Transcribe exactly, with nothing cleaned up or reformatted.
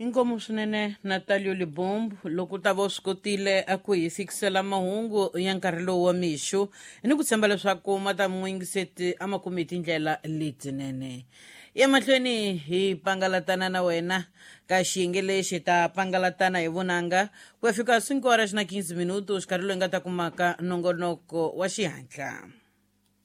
Inkomu swinene Natalio Libombo loko ta va swi kotile a ku hi fikisela mahungu ya nkarhi lowu wa mixo ni ku tshemba leswaku ma ta n'wingiseti a ma kumi hi tindlela letinene. Emahlweni hi pangalatana na wena ka xiyenge lexi ta pangalatana hi vunanga ku ya fika cinco horas na quinze minutos nkarhi loyi nga ta kumaka nongonoko wa xihatla.